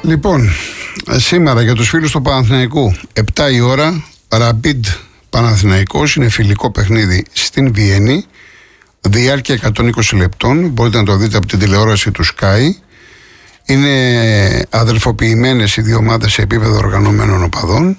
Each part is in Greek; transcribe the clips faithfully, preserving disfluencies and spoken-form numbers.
Λοιπόν, σήμερα για τους φίλους του Παναθηναϊκού, επτά η ώρα, Rapid Παναθηναϊκός, είναι φιλικό παιχνίδι στην Βιέννη, διάρκεια εκατόν είκοσι λεπτών, μπορείτε να το δείτε από την τηλεόραση του Sky. Είναι αδελφοποιημένες οι δύο ομάδες σε επίπεδο οργανωμένων οπαδών.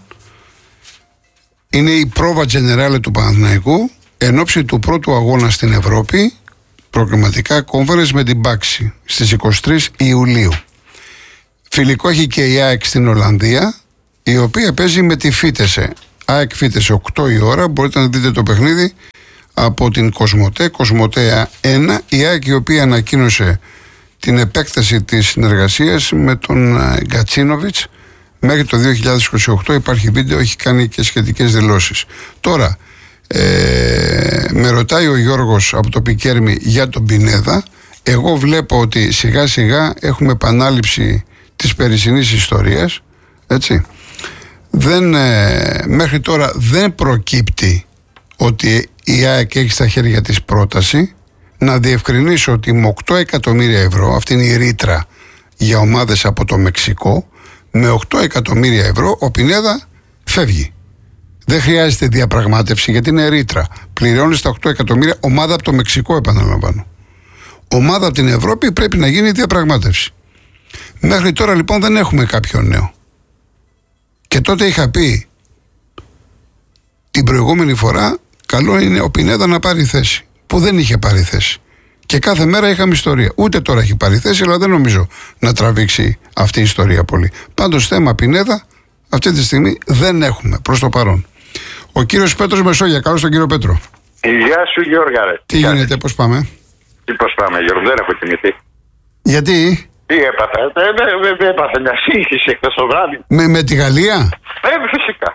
Είναι η πρόβα τζενεράλε του Παναθηναϊκού εν ώψη του πρώτου αγώνα στην Ευρώπη, προκριματικά conference με την Baxi στις είκοσι τρεις Ιουλίου. Φιλικό έχει και η ΑΕΚ στην Ολλανδία, η οποία παίζει με τη Φίτεσε. ΑΕΚ Φίτεσε οκτώ η ώρα, μπορείτε να δείτε το παιχνίδι από την Κοσμοτέ, Κοσμοτέ ένα, η ΑΕΚ η οποία ανακοίνωσε την επέκταση της συνεργασίας με τον Γκατσίνοβιτς μέχρι το δύο χιλιάδες είκοσι οκτώ. Υπάρχει βίντεο, έχει κάνει και σχετικές δηλώσεις. Τώρα, ε, με ρωτάει ο Γιώργος από το Πικέρμι για τον Πινέδα. Εγώ βλέπω ότι σιγά σιγά έχουμε επανάληψη της περσινής ιστορίας, έτσι. Δεν, ε, μέχρι τώρα δεν προκύπτει ότι η ΑΕΚ έχει στα χέρια της πρόταση. Να διευκρινίσω ότι με οκτώ εκατομμύρια ευρώ, αυτή είναι η ρήτρα για ομάδες από το Μεξικό, με οκτώ εκατομμύρια ευρώ ο Πινέδα φεύγει. Δεν χρειάζεται διαπραγμάτευση γιατί είναι ρήτρα. Πληρώνει στα οκτώ εκατομμύρια ομάδα από το Μεξικό, επαναλαμβάνω. Ομάδα από την Ευρώπη πρέπει να γίνει διαπραγμάτευση. Μέχρι τώρα λοιπόν δεν έχουμε κάποιο νέο. Και τότε είχα πει την προηγούμενη φορά καλό είναι ο Πινέδα να πάρει θέση. Που δεν είχε πάρει θέση. Και κάθε μέρα είχαμε ιστορία. Ούτε τώρα έχει πάρει θέση, αλλά δεν νομίζω να τραβήξει αυτή η ιστορία πολύ. Πάντως θέμα Πινέδα αυτή τη στιγμή δεν έχουμε προς το παρόν. Ο κύριος Πέτρος Μεσόγεια, καλώς τον κύριο Πέτρο. Γεια σου Γιώργα ρε. Τι Γεια γίνεται, πώς πάμε? Τι πώς πάμε Γιώργο, δεν έχω θυμηθεί. Γιατί? Τι έπαθα, δεν έπαθα μια σύγχυση χθες το βράδυ. Με, με τη Γαλλία? Ε, φυσικά.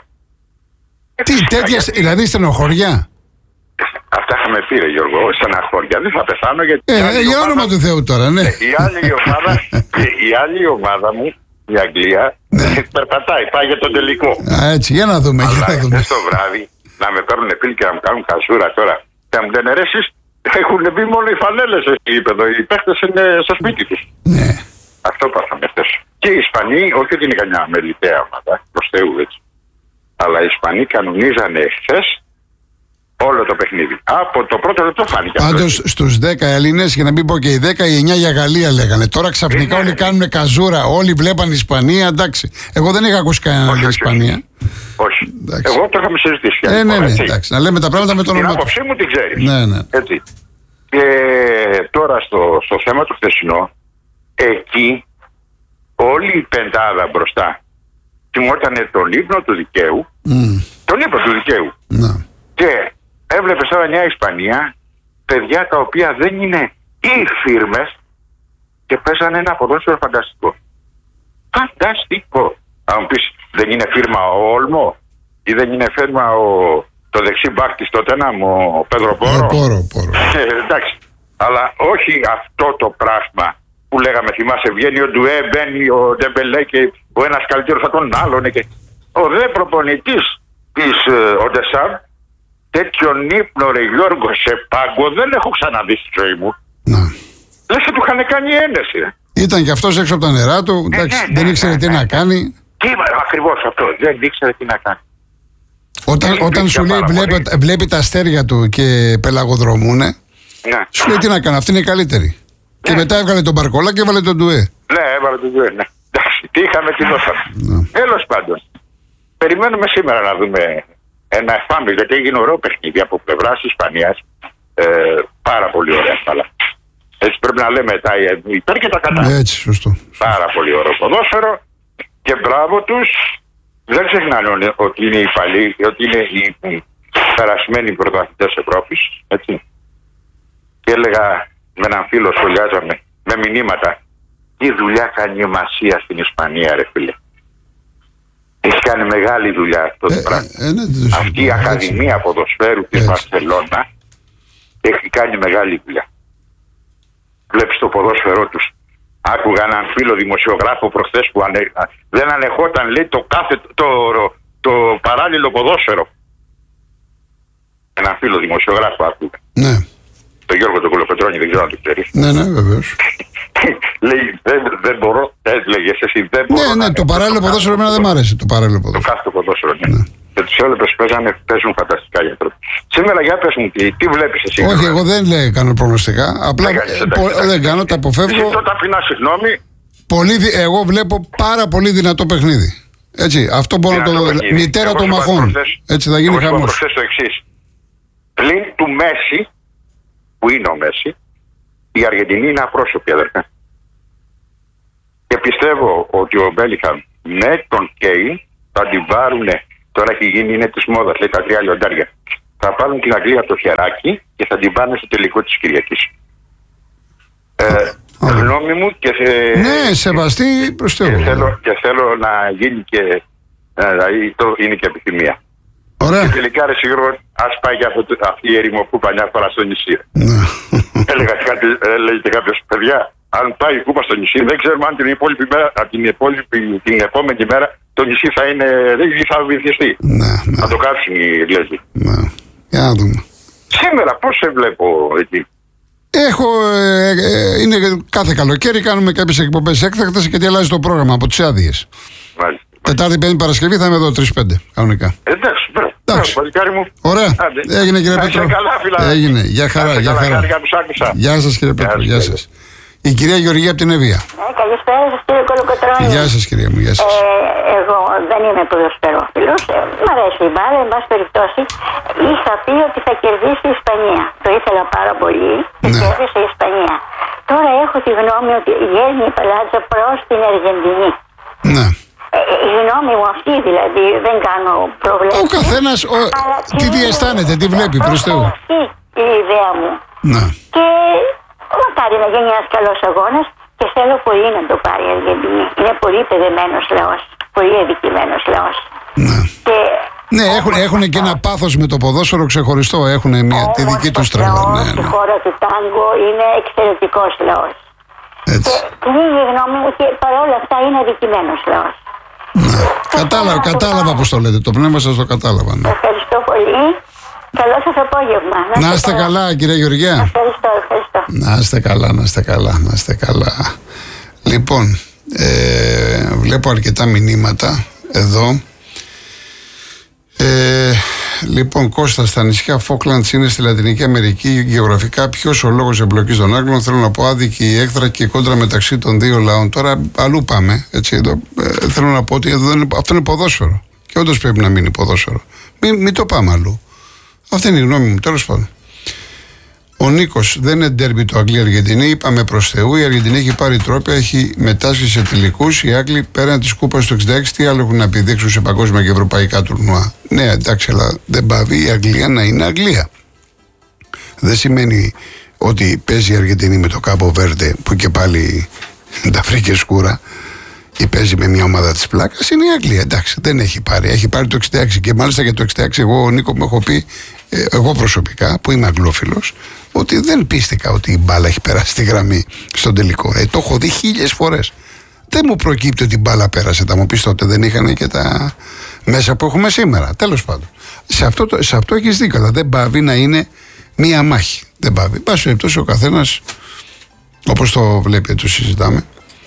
Τι, τέτοια, γιατί... δηλαδή στενοχωριά? Αυτά είχαμε πει ρε Γιώργο, στεναχώρια. Δεν θα πεθάνω γιατί... Ε, ε για όνομα του Θεού τώρα, ναι. Η άλλη ομάδα, η άλλη ομάδα μου, η Αγγλία, ναι, περπατάει, πάει για τον τελικό. Α, έτσι, για να δούμε. Αλλά για να δούμε. χθες το βράδυ να με παίρνουν φίλοι και να μου κάνουν καζούρα τώρα. Και να μου λένε ρε εσείς, έχουν μπει μόνο οι φανέλες στο γήπεδο, οι παίχτες είναι στο σπίτι τους. Ναι. Αυτό πάθαμε χθες. Και οι Ισπανοί, όχι ότι είναι κανένα μελιτέα ομάδα, προς Θεού έτσι. Αλλά οι Ισπανοί κανονίζανε χθες όλο το παιχνίδι. Από το πρώτο λεπτό φάνηκε. Πάντως στους δέκα Έλληνες, για να μην πω και οι δέκα, οι εννιά για Γαλλία λέγανε. Τώρα ξαφνικά είναι, όλοι κάνουν καζούρα, όλοι βλέπαν Ισπανία, εντάξει. Εγώ δεν είχα ακούσει κανέναν λέει Ισπανία. Όχι. Εντάξει. Εγώ το είχαμε συζητήσει. Ε, ναι, ναι, εντάξει. Να λέμε τα πράγματα με τον όνομα. Την άποψή μου την ξέρεις. Ναι, ναι. Έτσι. Και τώρα στο, στο θέμα του χθεσινό, εκεί όλη η πεντάδα μπροστά θυμότανε τον ύπνο του δικαίου. Mm. Τον ύπνο του δικαίου. Mm. Και έβλεπες τώρα μια Ισπανία, παιδιά τα οποία δεν είναι οι φίρμες και παίζανε ένα ποδόσφαιρο φανταστικό. Φανταστικό. Αν μου πεις, δεν είναι φίρμα ο Όλμο ή δεν είναι φίρμα ο, το δεξί μπακ της Τότεναμ, ο Πέδρο Πόρο. Πόρο, Πόρο. Ε, εντάξει. Αλλά όχι αυτό το πράγμα που λέγαμε, θυμάσαι, βγαίνει ο Ντουέ, μπαίνει ο Ντεμπελέ και ο ένας καλύτερος από τον άλλον. Και... Ο δε προπονητής της ο Ντεσάμ, τέτοιον ύπνο ρε Γιώργο σε πάγκο δεν έχω ξαναδεί στη ζωή μου. Να. Λες και του είχαν κάνει ένεση. Ήταν και αυτός έξω από τα νερά του, ναι, εντάξει, ναι, ναι, δεν ήξερε ναι, τι ναι. να κάνει. Τι, ακριβώς αυτό, δεν ήξερε τι να κάνει. Όταν, όταν σου λέει βλέπει, βλέπει τα αστέρια του και πελαγοδρομούνε, ναι. σου λέει τι να κάνει, αυτή είναι η καλύτερη. Ναι. Και μετά έβγαλε τον Μπαρκόλα και έβαλε τον Ντουέ. Ναι, έβαλε τον Ντουέ, ναι. Εντάξει, τι είχαμε, τι δώσαμε. Ναι. Τέλος πάντων, περιμένουμε σήμερα να δούμε ένα εφάμιλο, γιατί έγινε ωραίο παιχνίδι από πλευράς Ισπανίας. Ε, πάρα πολύ ωραία, αλλά έτσι πρέπει να λέμε τα υπέρ και τα κατά. Έτσι, σωστό. Πάρα πολύ ωραίο ποδόσφαιρο και μπράβο τους. Δεν ξεχνάνε ότι είναι οι παλιοί, ότι είναι οι περασμένοι πρωταθλητές Ευρώπης. Έτσι. Και έλεγα με έναν φίλο, σχολιάζαμε με μηνύματα, τι δουλειά κάνει η Μασία στην Ισπανία, ρε φίλε. Έχει κάνει μεγάλη δουλειά αυτό το ε, πράγμα. Ε, ε, ναι, αυτή η Ακαδημία έτσι. Ποδοσφαίρου της Βαρσελόνα έχει κάνει μεγάλη δουλειά. Βλέπεις το ποδόσφαιρό τους. Άκουγα έναν φίλο δημοσιογράφο προχθές που ανε... δεν ανεχόταν, λέει, το, κάθε... το... Το... το παράλληλο ποδόσφαιρο. Έναν φίλο δημοσιογράφο άκουγα. Ναι. Τον Γιώργο τον Κολοπετρώνη, δεν ξέρω αν το ξέρεις. Ναι, ναι, βεβαίως. λέει, δεν, δεν μπορώ, έλεγε εσύ, δεν μπορώ. Ναι, ναι, το παράλληλο ποδόσφαιρο εμένα δεν μου άρεσε. Το παράλληλο ποδόσφαιρο. Το κάθε ποδόσφαιρο, ναι. ναι. Και τους έλεπες παίζανε, παίζουν φανταστικά οι άνθρωποι. Σήμερα για πες μου, τι, τι βλέπεις εσύ? Όχι, εγώ δεν λέει, κάνω προγνωστικά. Απλά δεν, πο, δεν κάνω, τα αποφεύγω. Εσύ τότε αφήνω συγγνώμη. Πολύ, εγώ βλέπω πάρα πολύ δυνατό παιχνίδι. Έτσι, αυτό μπορώ να το δω. Μητέρα των μαχών. Έτσι θα γίνει χαμός. Εγώ το εξής. Πλην του Μέση, που είναι ο Μέση, η Αργεντινή είναι απρόσωπη, αδερφέ. Και πιστεύω ότι ο Μπέλιχαμ με τον Κέιν θα την πάρουν. Τώρα έχει γίνει, είναι τη μόδα, λέει τα τρία λιοντάρια. Θα πάρουν την Αγγλία από το χεράκι και θα την πάνε στο τελικό τη Κυριακή. Ε, γνώμη μου και θε... Ναι, σεβαστή προς Θεού. Και θέλω, και θέλω να γίνει και. Δηλαδή, το είναι και επιθυμία. Ωραία. Και τελικά, ρε Σίγουρο, ας πάει και αυτό, αυτή η ερημοκούπα μια φορά στο νησί. Ναι. Έλεγα κάτι, έλεγε και κάποιο, παιδιά, αν πάει η κούπα στο νησί, δεν ξέρουμε αν την υπόλοιπη μέρα, την, υπόλοιπη, την επόμενη μέρα το νησί θα είναι, δεν θα βυθιστεί. Ναι, ναι. Θα το κάψουν οι Γλέζοι. Ναι. Για να δούμε. Σήμερα πώς σε βλέπω εκεί? Έχω, ε, ε, είναι κάθε καλοκαίρι κάνουμε κάποιες εκπομπές έκτακτες και τι αλλάζει το πρόγραμμα από τις άδειες. Μάλιστα. Τετάρτη, Πέμπτη, Παρασκευή θα είμαι εδώ τρεις πέντε κανονικά. Εντάξει, μπράβο. Εντάξει. μου. Ωραία. Άντε. Έγινε κύριε Πέτρο. Έγινε. Για χαρά, για χαρά. Γεια σας κύριε Πέτρο. Γεια σας. Η κυρία Γεωργία από την Εύβοια. Ε, καλησπέρα σας κύριε Κολοκοτρώνη. Γεια σας κυρία μου, γεια σας. Ε, εγώ δεν είμαι ποδοσφαιρόφιλος. Ε, μ' αρέσει η μπάλα, εν πάση περιπτώσει. Είχα πει ότι θα κερδίσει η Ισπανία. Το ήθελα πάρα πολύ και ναι. κέρδισε η Ισπανία. Τώρα έχω τη γνώμη ότι βγαίνει η παλάτσα προς την Αργεντινή. Ναι. Ε, η γνώμη μου αυτή δηλαδή, δεν κάνω προβλέψεις. Ο καθένας ο... τι διαισθάνεται, τι βλέπει προς Θεού. Αυτή η ιδέα μου. Ναι. Και μακάρι να γίνει ένας καλός αγώνας και θέλω πολύ να το πάρει η Αργεντινή. Είναι πολύ παιδεμένος λαός, πολύ εδικημένος λαός. Ναι. Και ναι, έχουν, έχουν και ένα πάθος με το ποδόσφαιρο ξεχωριστό, έχουν μια, τη δική τους τρέλα. Ναι, ναι. Στη χώρα του τάγκο είναι εξαιρετικός λαός. Έτσι. Και είναι η γνώμη μου και παρόλα αυτά είναι αδικημένος λαός. Ναι. Κατάλαβα, κατάλαβα πώς το λέτε, το πνεύμα σας το κατάλαβα. Ναι. Ευχαριστώ πολύ. Καλό σας απόγευμα. Να είστε καλά, καλά κυρία Γεωργία. Ευχαριστώ, ευχαριστώ. Να είστε καλά, να είστε καλά, να είστε καλά. Λοιπόν, ε, βλέπω αρκετά μηνύματα εδώ. Ε, λοιπόν, Κώστα, στα νησιά Φόκλαντς είναι στη Λατινική Αμερική. Γεωγραφικά, ποιος ο λόγος εμπλοκής των Άγγλων? Θέλω να πω άδικη η έκθρα και η κόντρα μεταξύ των δύο λαών. Τώρα αλλού πάμε. Έτσι, εδώ, ε, θέλω να πω ότι εδώ είναι, αυτό είναι ποδόσφαιρο. Και όντως πρέπει να μείνει ποδόσφαιρο. Μην, μην το πάμε αλλού. Αυτή είναι η γνώμη μου, τέλος πάντων. Ο Νίκος, δεν είναι ντέρμπι το Αγγλία-Αργεντινή. Είπαμε προς Θεού. Η Αργεντινή έχει πάρει τρόπια, έχει μετάσχει σε τελικούς. Οι Άγγλοι πέραν τη κούπα του εξήντα έξι, τι άλλο έχουν να επιδείξουν σε παγκόσμια και ευρωπαϊκά τουρνουά? Ναι, εντάξει, αλλά δεν πάβει η Αγγλία να είναι Αγγλία. Δεν σημαίνει ότι παίζει η Αργεντινή με το Κάμπο Βέρντε, που και πάλι τα βρήκε σκούρα, ή παίζει με μια ομάδα τη πλάκα. Είναι η Αγγλία. Εντάξει, δεν έχει πάρει. Έχει πάρει το εξήντα έξι και μάλιστα για το εξήντα έξι, εγώ, ο Νίκο, μου έχω πει, εγώ προσωπικά, που είμαι αγγλόφιλος, ότι δεν πίστηκα ότι η μπάλα έχει περάσει τη γραμμή στον τελικό. Ε, το έχω δει χίλιες φορές. Δεν μου προκύπτει ότι η μπάλα πέρασε. Θα μου πεις τότε δεν είχαν και τα μέσα που έχουμε σήμερα. Τέλος πάντων. Σε αυτό, το, σε αυτό έχεις δίκιο. Αλλά δεν πάβει να είναι μία μάχη. Δεν πάβει. Πάση περιπτώσει ο καθένας, όπως το βλέπει, το συζητάμε.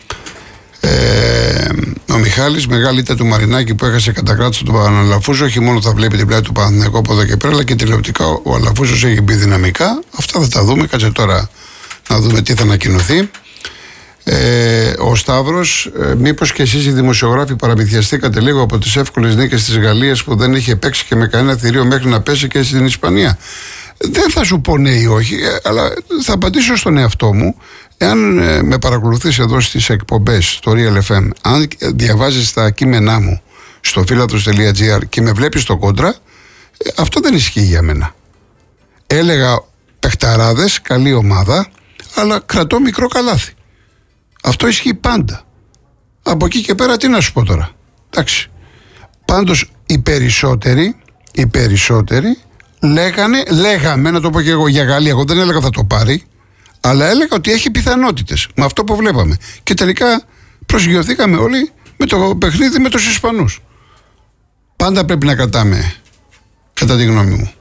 Ε, ο Μιχάλης, μεγάλη ήττα του Μαρινάκη που έχασε κατά κράτος τον Αλαφούζο. Όχι μόνο θα βλέπει την πλάτη του Παναθηναϊκού από εδώ και πέρα, αλλά και τηλεοπτικά ο Αλαφούζος έχει μπει δυναμικά. Αυτά θα τα δούμε. Κάτσε τώρα να δούμε τι θα ανακοινωθεί. Ε, ο Σταύρος, ε, μήπως και εσείς οι δημοσιογράφοι παραμυθιαστήκατε λίγο από τις εύκολες νίκες της Γαλλίας που δεν είχε παίξει και με κανένα θηρίο μέχρι να πέσει και στην Ισπανία? Δεν θα σου πω ναι ή όχι, ε, αλλά θα απαντήσω στον εαυτό μου. Εάν ε, με παρακολουθείς εδώ στις εκπομπές στο Real εφ εμ, αν διαβάζεις τα κείμενά μου στο φίλαθρος τελεία τζι άρ και με βλέπεις στο κόντρα, ε, αυτό δεν ισχύει για μένα. Έλεγα παιχταράδες, καλή ομάδα, αλλά κρατώ μικρό καλάθι. Αυτό ισχύει πάντα. Από εκεί και πέρα τι να σου πω τώρα? Εντάξει. Πάντως οι περισσότεροι, οι περισσότεροι λέγανε, λέγαμε, να το πω και εγώ για Γαλλία, εγώ δεν έλεγα θα το πάρει, αλλά έλεγα ότι έχει πιθανότητες με αυτό που βλέπαμε. Και τελικά προσγειωθήκαμε όλοι με το παιχνίδι με τους Ισπανούς. Πάντα πρέπει να κρατάμε, κατά τη γνώμη μου.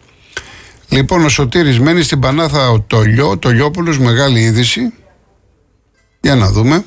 Λοιπόν, ο Σωτήρης μένει στην Πανάθα, ο Τολιό, Τολιόπουλος, μεγάλη είδηση. Για να δούμε.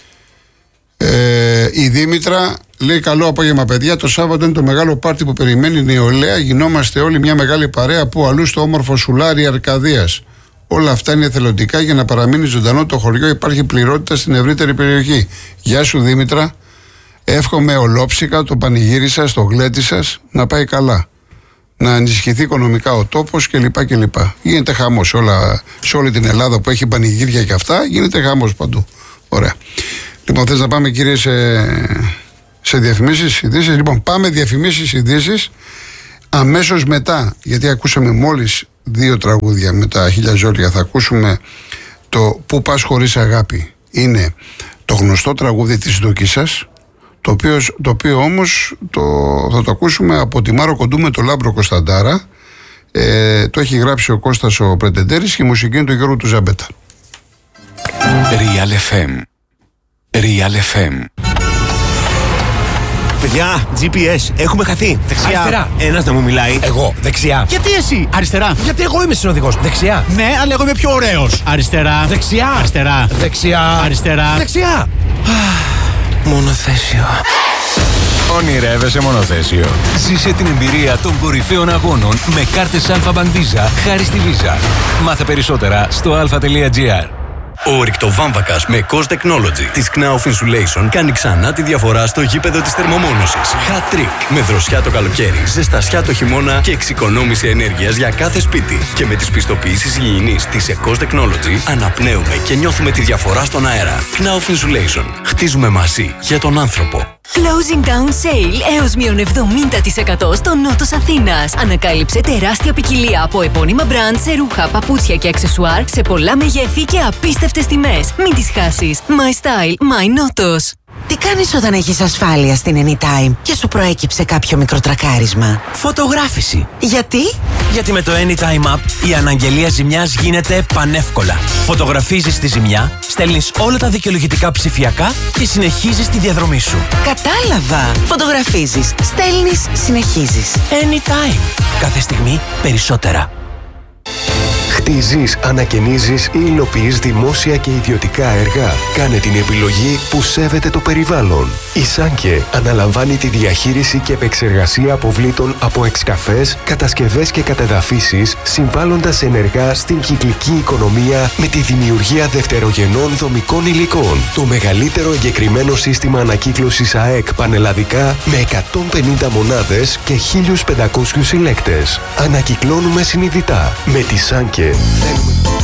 Ε, η Δήμητρα λέει: καλό απόγευμα, παιδιά. Το Σάββατο είναι το μεγάλο πάρτι που περιμένει η νεολαία. Γινόμαστε όλοι μια μεγάλη παρέα που αλλού στο όμορφο Σουλάρι Αρκαδίας. Όλα αυτά είναι εθελοντικά για να παραμείνει ζωντανό το χωριό. Υπάρχει πληρότητα στην ευρύτερη περιοχή. Γεια σου, Δήμητρα. Εύχομαι ολόψυχα το πανηγύρι σας, το γλέντι σας να πάει καλά. Να ενισχυθεί οικονομικά ο τόπος κλπ. κλπ. Γίνεται χαμός σε, όλα, σε όλη την Ελλάδα που έχει πανηγύρια και αυτά. Γίνεται χαμός παντού. Ωραία. Λοιπόν, θες να πάμε, κύριε, σε, σε διαφημίσεις, ειδήσεις? Λοιπόν, πάμε διαφημίσεις, ειδήσεις. Αμέσως μετά, γιατί ακούσαμε μόλις δύο τραγούδια με τα χίλια ζόρια, θα ακούσουμε το «Πού πας χωρίς αγάπη». Είναι το γνωστό τραγούδι της Δόκισσας, το οποίο, το οποίο όμως το, θα το ακούσουμε από τη Μάρο Κοντού με το Λάμπρο Κωνσταντάρα. Ε, το έχει γράψει ο Κώστας ο Πρετεντέρης και η μουσική είναι του Γιώργου του Ζαμπέτα. Real εφ εμ. Real εφ εμ. Παιδιά, τζι πι ες, έχουμε χαθεί. Δεξιά. Αριστερά. Ένας να μου μιλάει. Εγώ, δεξιά. Γιατί εσύ? Αριστερά. Γιατί εγώ είμαι συνοδηγός. Δεξιά. Ναι, αλλά εγώ είμαι πιο ωραίος. Αριστερά. Δεξιά. Αριστερά. Δεξιά. Αριστερά. Δεξιά. Μονοθέσιο. Ονειρεύεσαι μονοθέσιο. Ζήσε την εμπειρία των κορυφαίων αγώνων με κάρτες Alpha Bank Visa χάρη στη Visa. Μάθε περισσότερα στο αλφα τελεία τζι άρ. Ο ορυκτοβάμβακας με Cost Technology της Knauf Insulation κάνει ξανά τη διαφορά στο γήπεδο της θερμομόνωσης. Hat trick με δροσιά το καλοκαίρι, ζεστασιά το χειμώνα και εξοικονόμηση ενέργειας για κάθε σπίτι. Και με τις πιστοποιήσεις υγιεινής της Cost Technology αναπνέουμε και νιώθουμε τη διαφορά στον αέρα. Knauf Insulation. Χτίζουμε μαζί για τον άνθρωπο. Closing down sale έως μείον εβδομήντα τοις εκατό στο νότος Αθήνας. Ανακάλυψε τεράστια ποικιλία από επώνυμα μπραντ σε ρούχα, παπούτσια και αξεσουάρ σε πολλά μεγέθη και απίστευτες τιμές. Μην τις χάσεις. My style, my νότος. Τι κάνεις όταν έχεις ασφάλεια στην Anytime και σου προέκυψε κάποιο μικροτρακάρισμα? Φωτογράφηση. Γιατί? Γιατί με το Anytime App η αναγγελία ζημιάς γίνεται πανεύκολα. Φωτογραφίζεις τη ζημιά, στέλνεις όλα τα δικαιολογητικά ψηφιακά και συνεχίζεις τη διαδρομή σου. Κατάλαβα. Φωτογραφίζεις, στέλνεις, συνεχίζεις. Anytime. Κάθε στιγμή περισσότερα. Χτίζεις, ανακαινίζεις ή υλοποιείς δημόσια και ιδιωτικά έργα. Κάνε την επιλογή που σέβεται το περιβάλλον. Η Σάνκε αναλαμβάνει τη διαχείριση και επεξεργασία αποβλήτων από εξκαφές, κατασκευές και κατεδαφίσεις, συμβάλλοντας ενεργά στην κυκλική οικονομία με τη δημιουργία δευτερογενών δομικών υλικών. Το μεγαλύτερο εγκεκριμένο σύστημα ανακύκλωσης ΑΕΚ πανελλαδικά με εκατόν πενήντα μονάδες και χίλιους πεντακόσιους συλλέκτες. Ανακυκλώνουμε συνειδητά. Με τη Σάνκε.